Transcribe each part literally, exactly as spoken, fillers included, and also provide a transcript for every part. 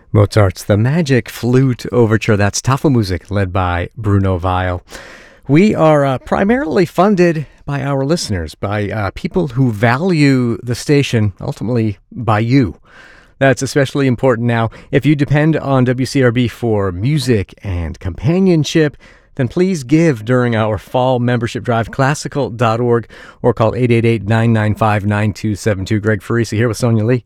Mozart's The Magic Flute Overture. That's Tafelmusik, led by Bruno Weil. We are uh, primarily funded by our listeners, by uh, people who value the station, ultimately by you. That's especially important now. If you depend on W C R B for music and companionship, then please give during our fall membership drive, classical dot org, or call eight eight eight, nine nine five, nine two seven two. Greg Farisi here with Sonia Lee.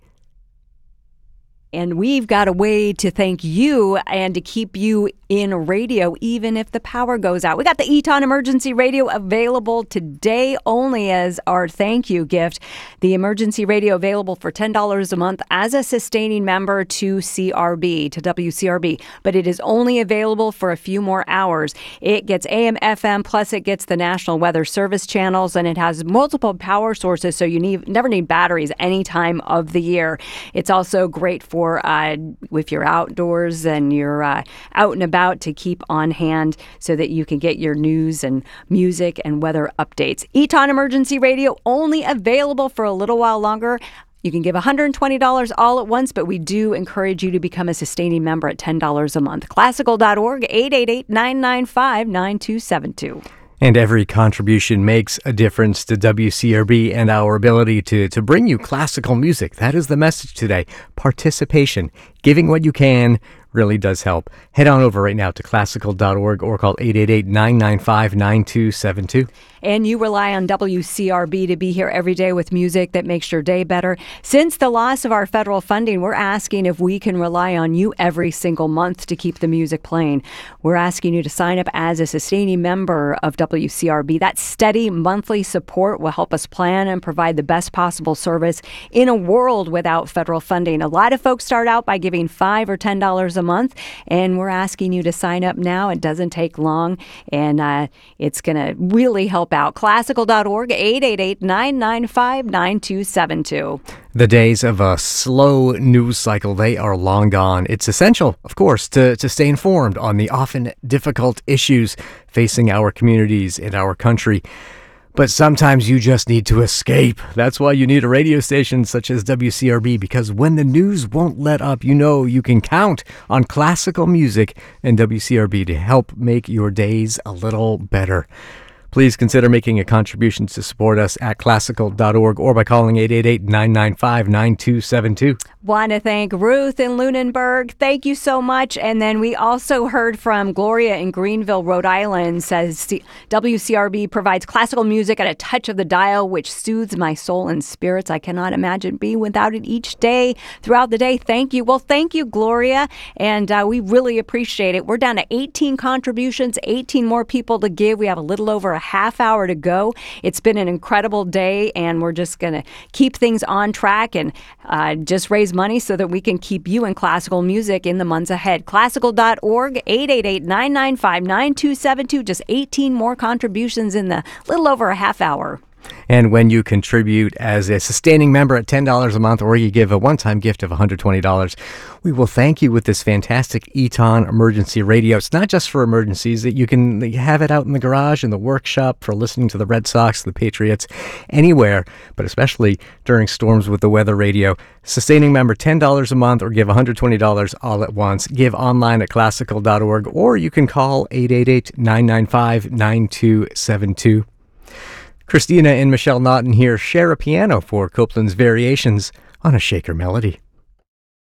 And we've got a way to thank you and to keep you in radio, even if the power goes out. We got the Eton Emergency Radio available today only as our thank you gift. The emergency radio available for ten dollars a month as a sustaining member to C R B, to W C R B. But it is only available for a few more hours. It gets A M, F M, plus it gets the National Weather Service channels, and it has multiple power sources, so you need never need batteries any time of the year. It's also great for Or uh, if you're outdoors and you're uh, out and about, to keep on hand so that you can get your news and music and weather updates. Eton Emergency Radio only available for a little while longer. You can give one hundred twenty dollars all at once, but we do encourage you to become a sustaining member at ten dollars a month. classical dot org, eight eight eight, nine nine five, nine two seven two. And every contribution makes a difference to W C R B and our ability to, to bring you classical music. That is the message today. Participation, giving what you can, really does help. Head on over right now to classical dot org or call eight eight eight, nine nine five, nine two seven two. And you rely on W C R B to be here every day with music that makes your day better. Since the loss of our federal funding, we're asking if we can rely on you every single month to keep the music playing. We're asking you to sign up as a sustaining member of W C R B. That steady monthly support will help us plan and provide the best possible service in a world without federal funding. A lot of folks start out by giving five or ten dollars a month, and we're asking you to sign up now. It doesn't take long, and uh, it's going to really help out. classical dot org, eight eight eight, nine nine five, nine two seven two. The days of a slow news cycle, they are long gone. It's essential, of course, to, to stay informed on the often difficult issues facing our communities and our country. But sometimes you just need to escape. That's why you need a radio station such as W C R B, because when the news won't let up, you know you can count on classical music and W C R B to help make your days a little better. Please consider making a contribution to support us at classical dot org or by calling eight eight eight, nine nine five, nine two seven two. Want to thank Ruth in Lunenburg. Thank you so much. And then we also heard from Gloria in Greenville, Rhode Island, says W C R B provides classical music at a touch of the dial, which soothes my soul and spirits. I cannot imagine being without it each day throughout the day. Thank you. Well, thank you, Gloria. And uh, we really appreciate it. We're down to eighteen contributions, eighteen more people to give. We have a little over a half hour to go. It's been an incredible day, and we're just going to keep things on track and uh, just raise money so that we can keep you in classical music in the months ahead. classical dot org, eight eight eight, nine nine five, nine two seven two. Just eighteen more contributions in the little over a half hour. And when you contribute as a sustaining member at ten dollars a month, or you give a one-time gift of one hundred twenty dollars, we will thank you with this fantastic Eton Emergency Radio. It's not just for emergencies. That you can have it out in the garage, in the workshop, for listening to the Red Sox, the Patriots, anywhere, but especially during storms with the weather radio. Sustaining member, ten dollars a month, or give one hundred twenty dollars all at once. Give online at classical dot org, or you can call eight eight eight, nine nine five, nine two seven two. Christina and Michelle Naughton here share a piano for Copeland's Variations on a Shaker Melody.